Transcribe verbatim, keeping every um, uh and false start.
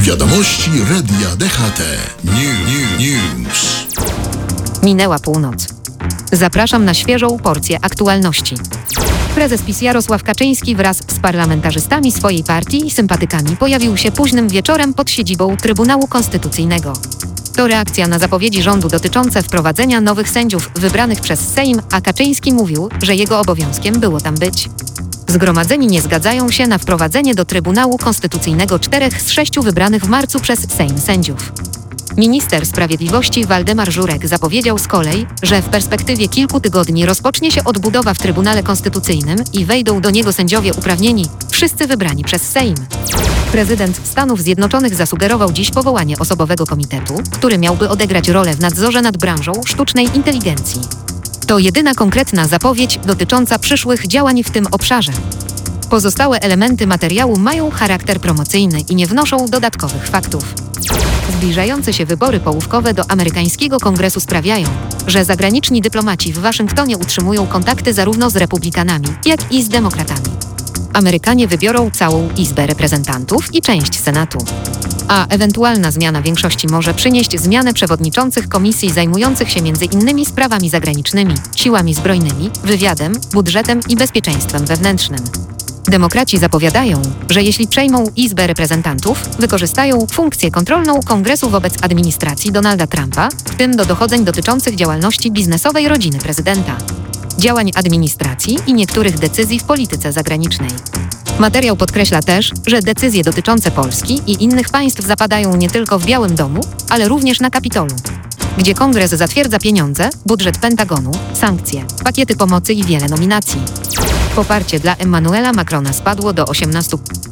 Wiadomości Radia D H T. New, News. Minęła północ. Zapraszam na świeżą porcję aktualności. Prezes PiS Jarosław Kaczyński wraz z parlamentarzystami swojej partii i sympatykami pojawił się późnym wieczorem pod siedzibą Trybunału Konstytucyjnego. To reakcja na zapowiedzi rządu dotyczące wprowadzenia nowych sędziów wybranych przez Sejm, a Kaczyński mówił, że jego obowiązkiem było tam być. Zgromadzeni nie zgadzają się na wprowadzenie do Trybunału Konstytucyjnego czterech z sześciu wybranych w marcu przez Sejm sędziów. Minister Sprawiedliwości Waldemar Żurek zapowiedział z kolei, że w perspektywie kilku tygodni rozpocznie się odbudowa w Trybunale Konstytucyjnym i wejdą do niego sędziowie uprawnieni, wszyscy wybrani przez Sejm. Prezydent Stanów Zjednoczonych zasugerował dziś powołanie osobowego komitetu, który miałby odegrać rolę w nadzorze nad branżą sztucznej inteligencji. To jedyna konkretna zapowiedź dotycząca przyszłych działań w tym obszarze. Pozostałe elementy materiału mają charakter promocyjny i nie wnoszą dodatkowych faktów. Zbliżające się wybory połówkowe do amerykańskiego kongresu sprawiają, że zagraniczni dyplomaci w Waszyngtonie utrzymują kontakty zarówno z republikanami, jak i z demokratami. Amerykanie wybiorą całą Izbę Reprezentantów i część Senatu. A ewentualna zmiana większości może przynieść zmianę przewodniczących komisji zajmujących się między innymi sprawami zagranicznymi, siłami zbrojnymi, wywiadem, budżetem i bezpieczeństwem wewnętrznym. Demokraci zapowiadają, że jeśli przejmą Izbę Reprezentantów, wykorzystają funkcję kontrolną Kongresu wobec administracji Donalda Trumpa, w tym do dochodzeń dotyczących działalności biznesowej rodziny prezydenta, działań administracji i niektórych decyzji w polityce zagranicznej. Materiał podkreśla też, że decyzje dotyczące Polski i innych państw zapadają nie tylko w Białym Domu, ale również na Kapitolu, gdzie Kongres zatwierdza pieniądze, budżet Pentagonu, sankcje, pakiety pomocy i wiele nominacji. Poparcie dla Emmanuela Macrona spadło do osiemnastu procent.